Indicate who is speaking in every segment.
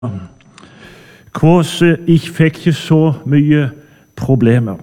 Speaker 1: Kvås ikke fikk ikke så mye problemer.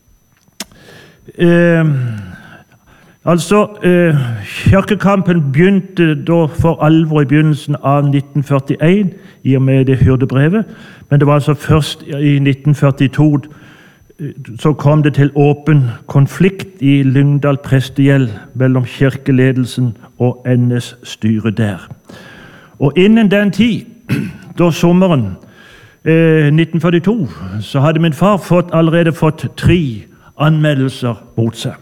Speaker 1: Kirkekampen begynte da for alvor i begynnelsen av 1941 i og med det hyrdebrevet, men det var altså først i 1942 så kom det til åpen konflikt i Lyngdal prestegjeld mellom kirkeledelsen og NS-styret der. Og innen den tid, da sommeren 1942, så hadde min far allerede fått 3 anmeldelser mot seg.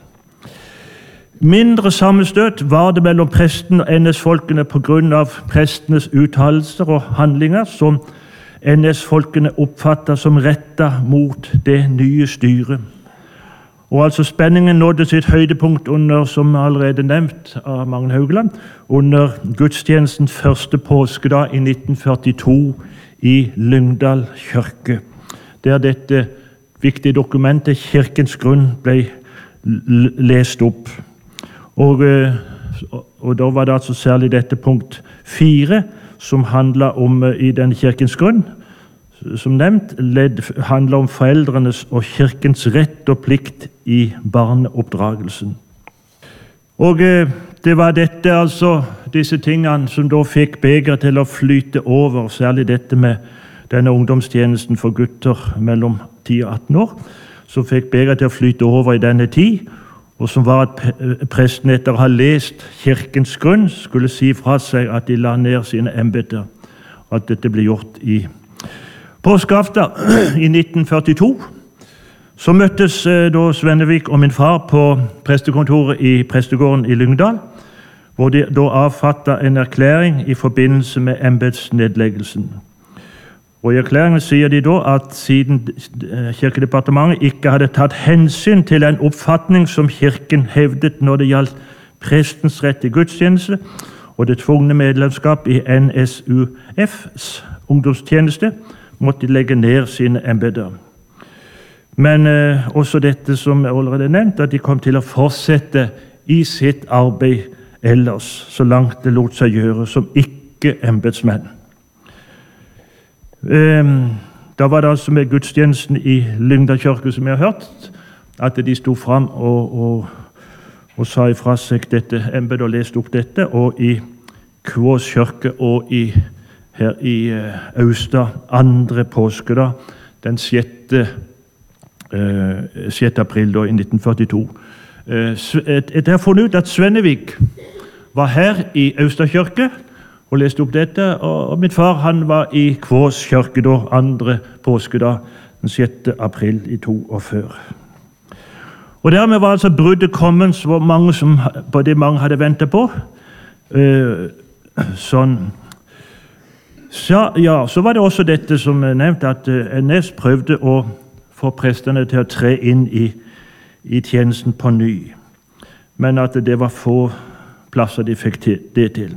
Speaker 1: Mindre sammenstøt var det mellom presten og NS-folkene på grunn av prestenes uttalelser og handlinger som NS-folkene oppfattet som rettet mot det nye styret. Og altså spenningen nådde sitt høydepunkt under, som allerede nevnt av Magne Haugland, under gudstjenesten første påskedag i 1942 i Lyngdal kirke, der dette viktige dokumentet, Kirkens grunn, ble lest opp. Og da var det altså særlig dette punkt 4 som handlet om i den Kirkens grunn, som nevnt, handler om foreldrenes og kirkens rett og plikt i barneoppdragelsen. Og det var dette, altså disse tingene som da fikk begeret til å flyte over, særlig dette med denne ungdomstjenesten for gutter mellom 10 og 18 år, som fikk begeret til å flyte over i denne tid, og som var at presten etter å ha lest Kirkens grunn skulle si fra seg at de la ned sine embeter, at dette ble gjort i påskeaften i 1942. Så møttes da Svennevik og min far på prestekontoret i prestegården i Lyngdal, hvor de da avfattet en erklæring i forbindelse med embetsnedleggelsen. Og i erklæringen sier de da at siden Kirkedepartementet ikke hadde tatt hensyn til en oppfatning som Kirken hevdet når det gjaldt prestens rett til gudstjeneste og det tvungne medlemskap i NSUFs ungdomstjeneste, måtte de legge ned sine embeter. Men også dette som jeg allerede nevnt, at de kom til å fortsette i sitt arbeid ellers, så langt det lot seg gjøre, som ikke embetsmenn. Da var det altså med gudstjenesten i Lyngdal kirke, som jeg har hørt, at de sto fram og sa ifra seg dette embetet og leste opp dette, og i Kvås kirke og her i Austad andre påskedag, den 6. april da, i 1942. Jeg har funnet ut at Svennevik var her i Austad kirke og leste opp dette, og min far han var i Kvås kirke da, andre påskedag, den 6. april i 42. Og dermed var altså bruddet kommet på det mange hadde ventet på. Så var det også dette som nevnt, at NS prøvde å få prestene til å tre inn i tjenesten på ny, men at det var få plasser de fikk det til.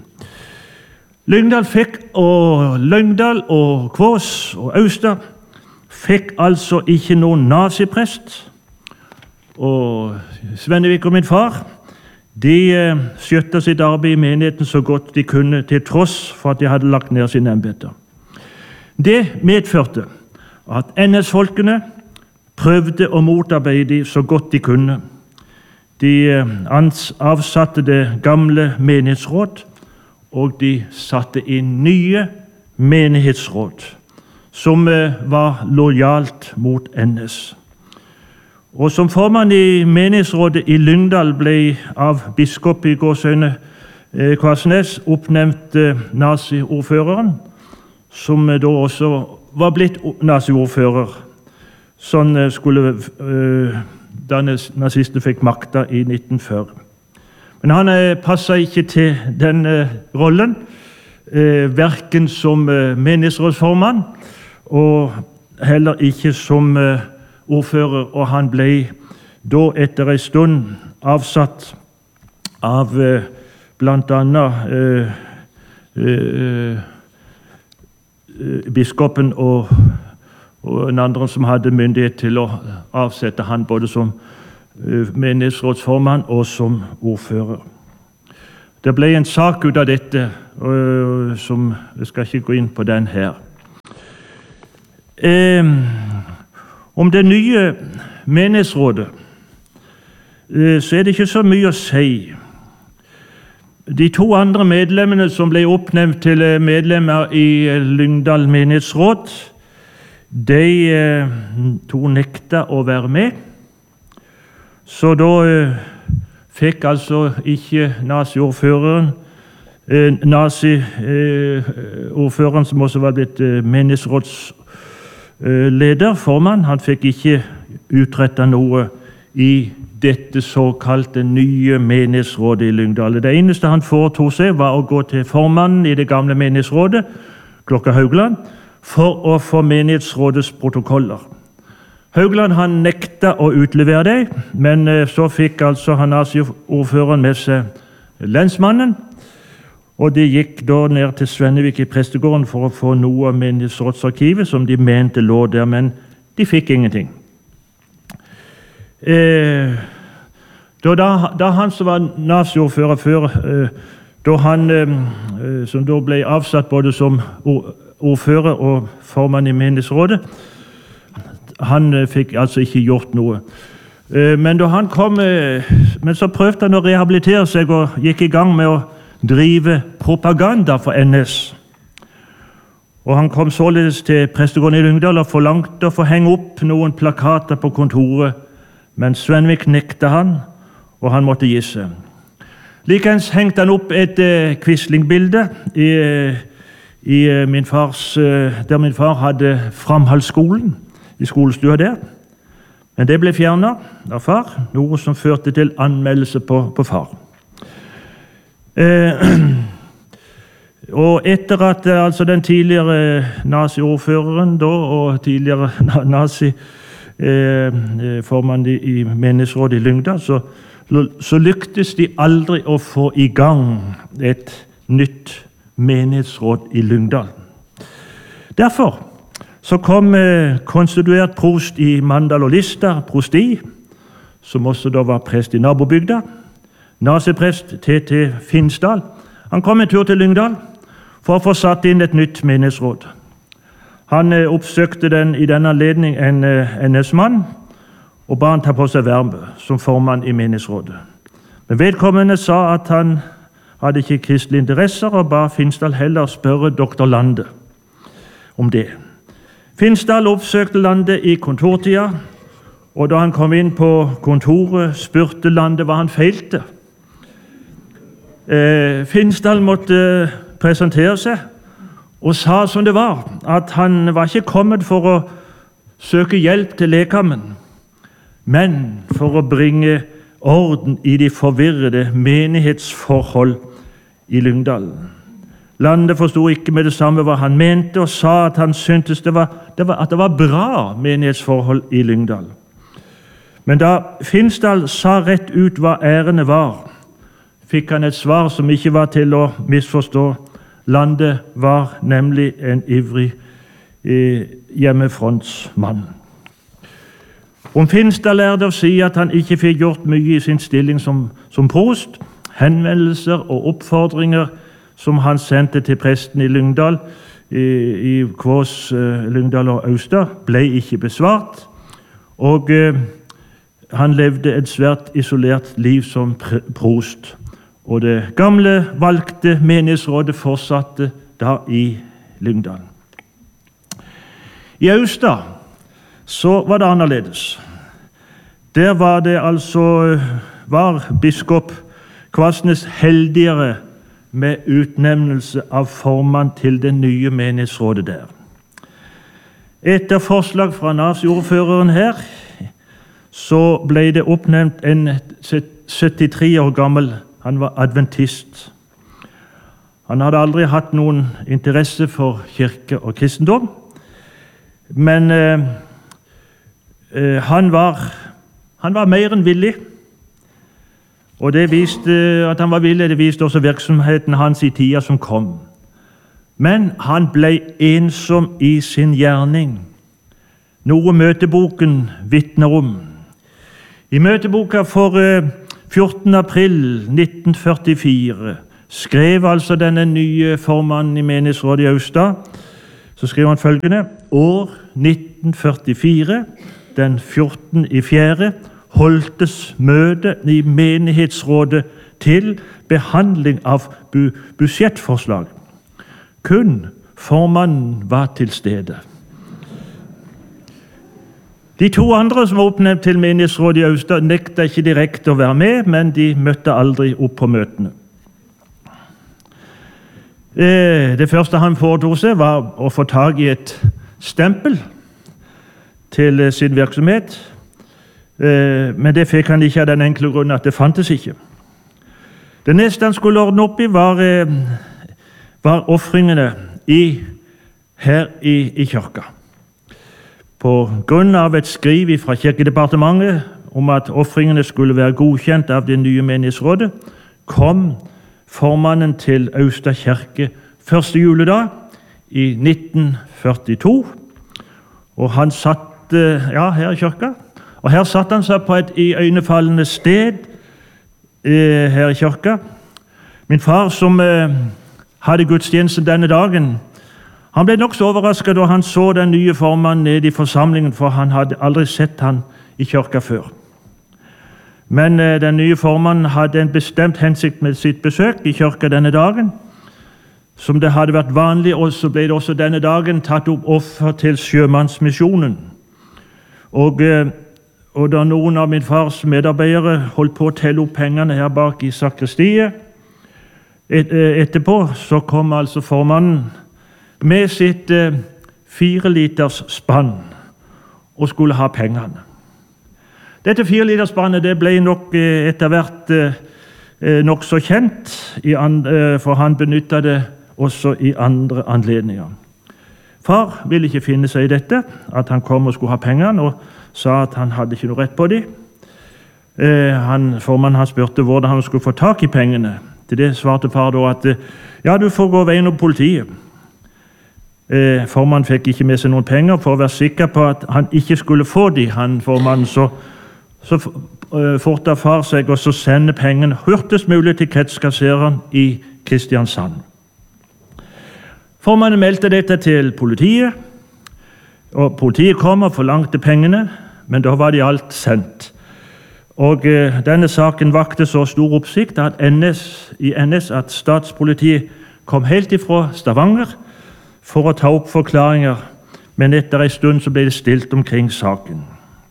Speaker 1: Lyngdal og Kvås og Austad fikk altså ikke noen naziprest, og Svennevik og min far de skjøttet sitt arbeid i menigheten så godt de kunne, til tross for at de hadde lagt ned sine embeter. Det medførte at NS-folkene prøvde å motarbeide dem så godt de kunne. De avsatte det gamle menighetsråd, og de satte inn nye menighetsråd, som var lojalt mot NS. Og som formann i menighetsrådet i Lyngdal ble av biskop i gåseøyne Kvarsnes oppnevnt nazi-ordføreren, som da også var blitt nazi-ordfører, sånn skulle da nazistene fikk makta i 1940. Men han passet ikke til den rollen, hverken som menighetsrådsformann og heller ikke som ordfører, og han ble da etter en stund avsatt av blant annet biskopen og en andre som hadde myndighet til å avsette han både som menighetsrådsformann og som ordfører. Det ble en sak ut av dette, som jeg skal ikke gå inn på den her. Om det nye menighetsrådet så er det ikke så mye å si. De to andre medlemmene som ble oppnevnt til medlemmer i Lyngdal menighetsråd, de to nekta å være med. Så da fikk altså ikke nazi-ordføreren, nazi-ordføreren som også var blitt menighetsrådsleder, formann, han fikk ikke utrettet noe i dette såkalte nye menighetsrådet i Lyngdal. Det eneste han foretok seg var å gå til formannen i det gamle menighetsrådet, Klokka Haugland, for å få menighetsrådets protokoller. Haugland han nekta å utlevere dem, men så fikk altså nazi-ordføreren med seg lensmannen, og de gikk da ned til Svennevik i prestegården for å få noe av menighetsrådsarkivet som de mente lå der, men de fikk ingenting. Da han som var nazi-ordfører før, da han som da ble avsatt både som ordfører og formann i menighetsrådet, han fikk altså ikke gjort noe. Men da han kom, men så prøvde han å rehabilitere seg og gikk i gang med å drive propaganda for NS. Og han kom således til prestegården i Lyngdal og forlangte å få henge opp noen plakater på kontoret, men Svennevik nekta han, og han måtte gi seg. Likeens hengte han opp et Quisling-bilde der min far hadde framhaldsskolen, i skolestua der. Men det ble fjernet av far, noe som førte til anmeldelse på far. Og etter at altså den tidligere nazi-ordføreren og tidligere nazi-formann i menighetsrådet i Lyngdal, så lyktes de aldri å få i gang et nytt menighetsråd i Lyngdal. Derfor så kom konstituert prost i Mandal og Lista, prosti, som også da var prest i nabobygda, naziprest T.T. Finnsdal. Han kom en tur til Lyngdal for å få satt inn et nytt menighetsråd. Han oppsøkte i denne anledning en NS-mann og ba han ta på seg vervet som formann i menighetsrådet. Men vedkommende sa at han hadde ikke kristelige interesser og ba Finnsdal heller spørre doktor Lande om det. Finnsdal oppsøkte Lande i kontortida, og da han kom inn på kontoret, spurte Lande hva han feilte. Finnsdal måtte presentere seg og sa som det var, at han var ikke kommet for å søke hjelp til lekammen, men for å bringe orden i de forvirrede menighetsforhold i Lyngdal. Lande forstod ikke med det samme hva han mente, og sa at han syntes det var bra menighetsforhold i Lyngdal. Men da Finnsdal sa rett ut hva ærende var, fikk han et svar som ikke var til å misforstå. Lande var nemlig en ivrig hjemmefrontsmann. Om Finnsdal lærte å si at han ikke fikk gjort mye i sin stilling som prost, henvendelser og oppfordringer som han sendte til presten i Lyngdal, i Kvås, Lyngdal og Austad, ble ikke besvart, og han levde et svært isolert liv som prost. Og det gamle valgte menighetsrådet fortsatte da i Lyngdal. I Austad så var det annerledes. Der var biskop Kvassnes heldigere med utnevnelse av formann til det nye menighetsrådet der. Etter forslag fra nazi-ordføreren her, så ble det oppnevnt en 73 år gammel. Han var adventist. Han hadde aldri hatt noen interesse for kirke og kristendom, men han var mer enn villig, og det viste at han var villig, det viste også virksomheten hans i tida som kom. Men han ble ensom i sin gjerning, noe møteboken vitner om. I møteboka for 14. april 1944 skrev altså denne nye formannen i menighetsrådet i Austad, Så skriver han følgende: år 1944, den 14.4., holdtes møte i menighetsrådet til behandling av budsjettforslag. Kun formannen var til stede. De to andre som var oppnevnt til menighetsrådet i Austad, nekta ikke direkte å være med, men de møtte aldri opp på møtene. Det første han foretok seg, var å få tag i et stempel til sin virksomhet, men det fikk han ikke av den enkle grunnen at det fantes ikke. Det neste han skulle ordne opp i, var ofringene her i kirka. På grunn av et skriv fra Kirkedepartementet om at ofringene skulle være godkjent av det nye menighetsrådet, kom formannen til Austad kirke første juledag i 1942, og han satt her i kirka. Og her satt han seg på et iøynefallende sted her i kirka. Min far, som hadde gudstjenesten denne dagen, han ble nok så overrasket da han så den nye formannen nede i forsamlingen, for han hadde aldri sett han i kirka før. Men den nye formannen hadde en bestemt hensikt med sitt besøk i kirka denne dagen. Som det hadde vært vanlig, og så ble det også denne dagen tatt opp offer til Sjømannsmisjonen. Og da noen av min fars medarbeidere holdt på å telle opp pengene her bak i sakristiet, etterpå så kom altså formannen med sitt 4 liters spann og skulle ha pengene. Dette 4 liters spannet det ble nok etter hvert nok så kjent, for han benyttet det også i andre anledninger. Far ville ikke finne seg i dette, at han kom og skulle ha pengene, og sa at han hadde ikke noe rett på dem. Formannen han spurte hvordan han skulle få tak i pengene. Til det svarte far da at ja, du får gå veien om politiet. Formannen fikk ikke med seg noen penger for å være sikker på at han ikke skulle få dem. Formannen så fortet far seg og så sende pengene hurtigst mulig til kretskassereren i Kristiansand. Formannen meldte dette til politiet, og politiet kom og forlangte pengene, men da var de alt sendt. Og denne saken vakte så stor oppsikt i NS at statspolitiet kom helt ifra Stavanger for å ta opp forklaringer, men etter en stund så ble det stilt omkring saken.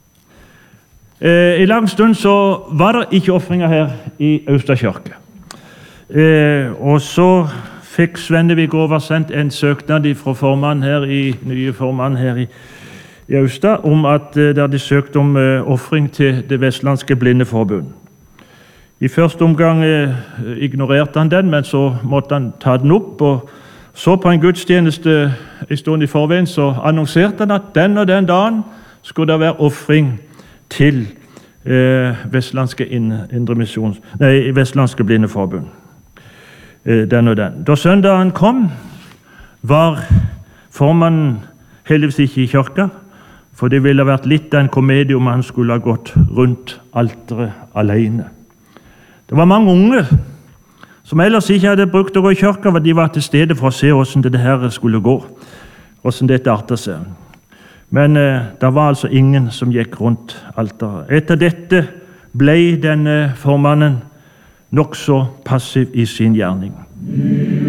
Speaker 1: I lang stund så var det ikke ofringer her i Austad kirke. Og så fikk Svennevik oversendt en søknad fra nye formannen her i Austad om at der de søkte om offring til Det Vestlandske Blindeforbund. I første omgang ignorerte han den, men så måtte han ta den opp, og så på en gudstjeneste en stund i forveien så annonserte han at den og den dagen skulle det være offring til Vestlandske Blindeforbund. Den og den. Da søndagen kom, var formannen heldigvis ikke i kirka, for det ville vært litt av en komedie om han skulle ha gått rundt alteret alene. Det var mange unge som ellers ikke hadde brukt å gå i kirka, de var til stede for å se hvordan det her skulle gå, hvordan dette artet seg. Men det var altså ingen som gikk rundt alteret. Etter dette ble denne formannen nokså passiv i sin gjerning.